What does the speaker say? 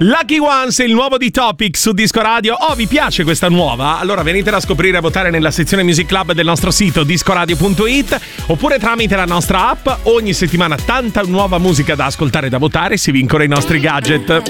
Lucky Ones, il nuovo di Topic su Disco Radio. Oh, vi piace questa nuova? Allora venitela a scoprire, a votare nella sezione Music Club del nostro sito discoradio.it oppure tramite la nostra app. Ogni settimana tanta nuova musica da ascoltare e da votare, si vincono i nostri gadget.